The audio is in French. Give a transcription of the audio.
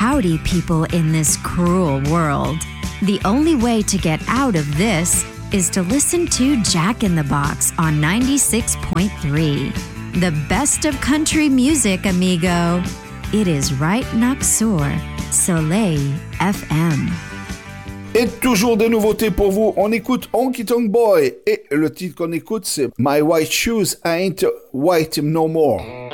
howdy, people in this cruel world. The only way to get out of this is to listen to Jack in the Box on 96.3. The best of country music, amigo. It is right next door, Soleil FM. Et toujours des nouveautés pour vous. On écoute Honky Tonk Boy et le titre qu'on écoute c'est My White Shoes Ain't White No More.